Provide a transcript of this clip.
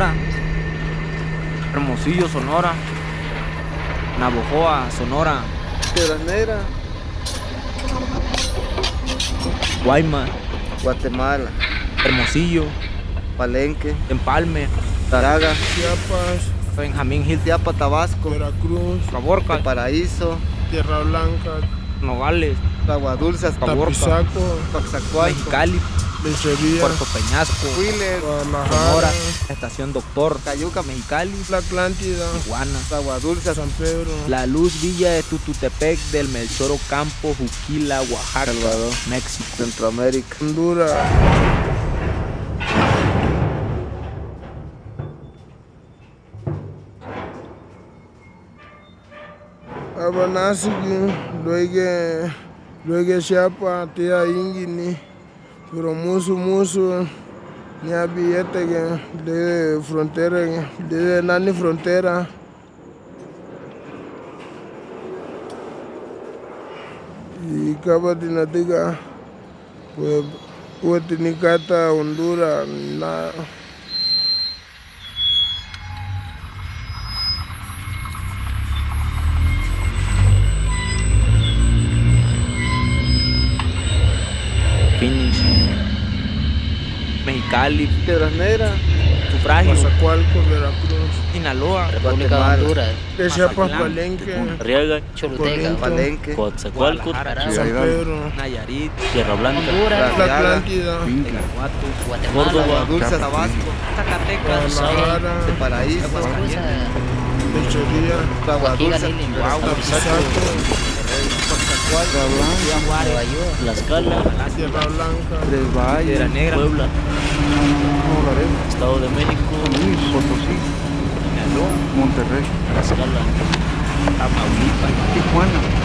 Ensenada, Hermosillo, Sonora, Navojoa, Sonora, Piedras Negras, Guaymas, Guatemala, Hermosillo, Palenque, Empalme, Taraga, Chiapas, Benjamín Gil, Tiapa, Tabasco, Veracruz, Caborca, Paraíso, Tierra Blanca, Nogales, Agua Dulce, Caborca, Tapizaco, Coaxacualco, Mexicali, Lechería, Puerto Peñasco, Huiles, Sonora, Guadalajara, Estación Doctor, Cayuca, Mexicali, La Atlántida, Tijuana, Agua Dulce, San Pedro, La Luz, Villa de Tututepec, del Melchor Ocampo, Juquila, Oaxaca, Salvador, México, Centroamérica, Honduras. Abanasigi, luego Chiapa, Tia Ingini, pero musu, ni a billete de frontera, de nani frontera. Y acaba de nadiga, pues, Huetinicata, Honduras, na. Phoenix, Mexicali, Piedras Negras, Sufragio, Coatzacoalcos, Veracruz, Sinaloa, República de Guatemala, Honduras, de Chiapas, Mazatlán, Palenque, Arriaga, Choluteca, Palenque, Coatzacoalcos, Guadalajara, San Pedro, Nayarit, Tierra Blanca, Honduras, La Atlántida, Irapuato, Guatemala, Agua Dulce, Tabasco, Zacatecas, Guadalajara, Paraíso, Lechería, Agua Dulce, Tapizaco, Nueva York, Tlaxcala, Tierra Blanca, Piedra Negra, Puebla, Estado de México, Sinaloa, Monterrey, Tlaxcala, Tamaulipas, Tijuana,